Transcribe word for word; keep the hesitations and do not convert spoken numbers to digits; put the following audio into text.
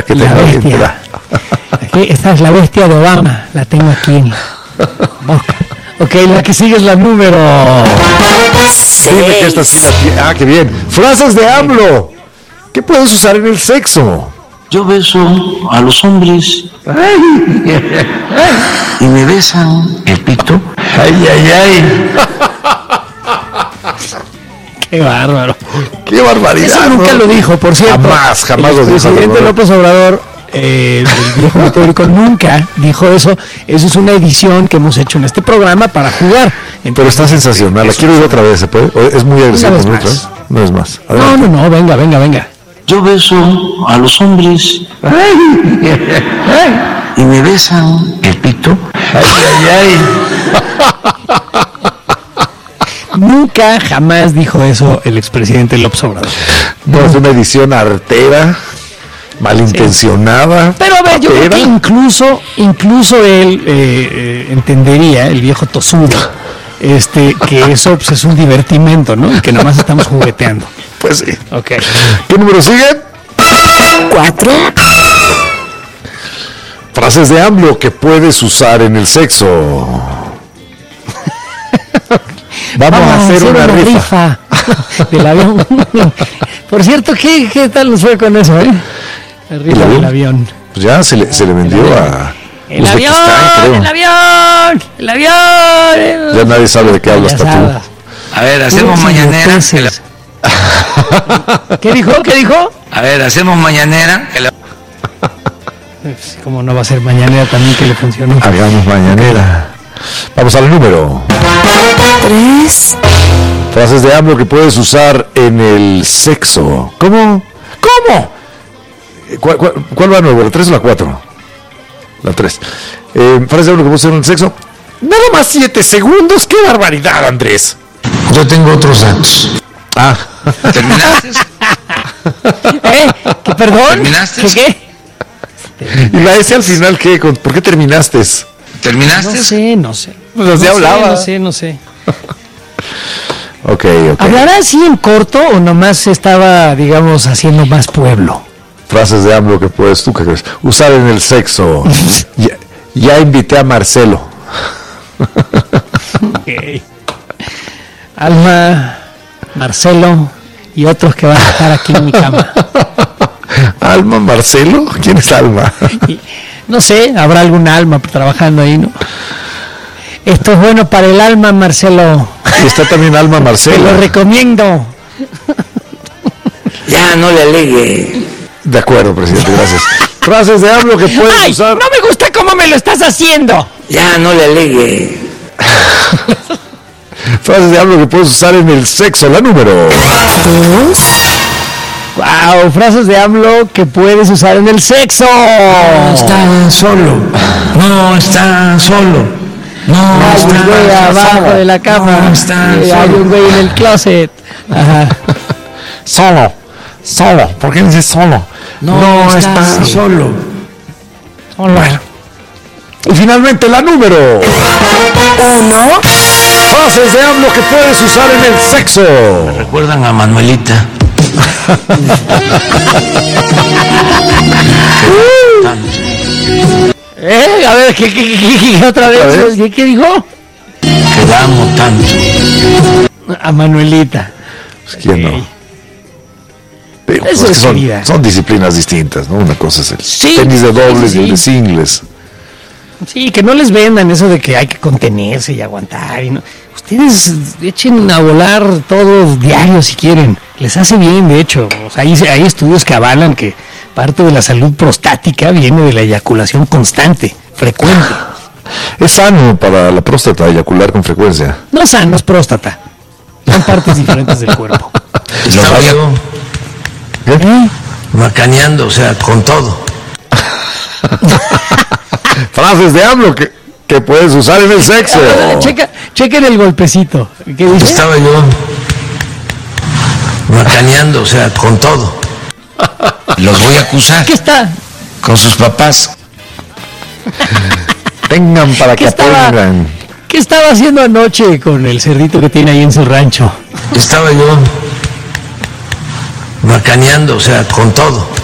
que la tenga bestia. bien. Aquí, esta es la bestia de Obama, la tengo aquí en la boca. Ok, la que sigue es la número Dime que esta sí la tiene. Ah, qué bien. Frases de AMLO. ¿Qué puedes usar en el sexo? Yo beso a los hombres y me besan el pito. Ay, ay, ay. Qué bárbaro. ¡Qué barbaridad! Eso nunca ¿no? lo dijo, por cierto. Jamás, jamás el lo dijo. presidente López Obrador, eh, el viejo meteórico, nunca dijo eso. Eso es una edición que hemos hecho en este programa para jugar. Entonces, Pero está sensacional. La quiero ir otra vez, ¿se puede? ¿O es muy agresivo. Una vez ¿no? más. ¿Otra vez? No es más. no, Adelante. no, no, venga, venga, venga. Yo beso a los hombres y me besan el pito. Ay, ay, ay. Nunca, jamás dijo eso el expresidente López Obrador. No, es una edición artera, malintencionada. Pero a ver, yo creo artera. que incluso, incluso él eh, eh, entendería, el viejo tosudo, este, que eso pues, es un divertimento, ¿no? Y que nomás estamos jugueteando. Pues sí. Ok. ¿Qué número sigue? Cuatro. Frases de AMLO que puedes usar en el sexo. Vamos, a hacer, una, rifa. rifa del avión. Por cierto, ¿qué, qué tal nos fue con eso, eh? La rifa ¿El avión? del avión. Pues ya se le, se le vendió a El avión, Uzbekistán, creo. el avión, el avión. Ya nadie sabe de qué hablas, hasta Payasadas. tú. A ver, hacemos Puros mañanera. que la- idioteces. ¿Qué dijo? ¿Qué dijo? A ver, hacemos mañanera. Que la- Pues, ¿cómo no va a ser mañanera también que le funcionó? Hagamos mañanera. Vamos al número. Tres. Frases de AMLO que puedes usar en el sexo. ¿Cómo? ¿Cómo? ¿Cuál, cuál, cuál va nuevo? ¿La tres o la cuatro? La tres. Eh, frases de AMLO que puedes usar en el sexo. Nada más siete segundos. ¡Qué barbaridad, Andrés! Yo tengo otros datos. Ah, ¿Terminaste? ¿Eh? ¿Qué, perdón? ¿Terminaste? ¿Qué qué? ¿y la S al final qué? ¿Con- ¿Por qué terminaste? ¿Terminaste? No sé, no sé. Pues así no hablaba. Sé, no sé, no sé. Ok, ok. ¿Hablará así en corto o nomás estaba, digamos, haciendo más pueblo? Frases de AMLO que puedes, ¿tú qué crees? Usar en el sexo. ya, ya invité a Marcelo. Ok. Alma, Marcelo y otros que van a estar aquí en mi cama. ¿Alma Marcelo? ¿Quién es Alma? Y, no sé, habrá algún alma trabajando ahí, ¿no? Esto es bueno para el alma, Marcelo. Y está también Alma Te lo Marcelo. recomiendo. Ya, no le alegue. De acuerdo, presidente, gracias. Frases de AMLO que puedes ¡Ay! usar. No me gusta cómo me lo estás haciendo. Ya, no le alegue. Frases de AMLO que puedes usar en el sexo. La número. Wow, frases de AMLO que puedes usar en el sexo. No está solo. No está solo. No Hay un güey está abajo solo. de la cama. No está y hay un solo. güey en el closet. Ajá. Solo. Solo. ¿Por qué dices solo? No, está solo. Hola. Y finalmente la número. Uno. Frases de AMLO que puedes usar en el sexo. ¿Recuerdan a Manuelita? Eh, a ver, ¿qué, qué, qué, qué- otra A ver. vez? ¿Qué, qué dijo? Que la amo tanto. A Manuelita. Pues, ¿quién Ok. no? Pero, Eso pues, que es son, vida. son disciplinas distintas, ¿no? Una cosa es el Sí, tenis de dobles sí, y el sí. de singles. Sí, que no les vendan eso de que hay que contenerse y aguantar. Y no. Ustedes echen a volar todo diario si quieren. Les hace bien, de hecho. O sea, hay, hay estudios que avalan que parte de la salud prostática viene de la eyaculación constante, frecuente. Es sano para la próstata eyacular con frecuencia. No sano, es próstata. Son partes diferentes del cuerpo. Estaba yo ¿Eh? macaneando, o sea, con todo. Frases de AMLO que, que puedes usar en el sexo. Ah, checa, chequen el golpecito. ¿Qué dice? Estaba yo macaneando, o sea, con todo. Los voy a acusar ¿Qué está? con sus papás. Tengan para ¿Qué que estaba, aprendan. ¿Qué estaba haciendo anoche con el cerdito que tiene ahí en su rancho? Estaba yo macaneando, o sea, con todo.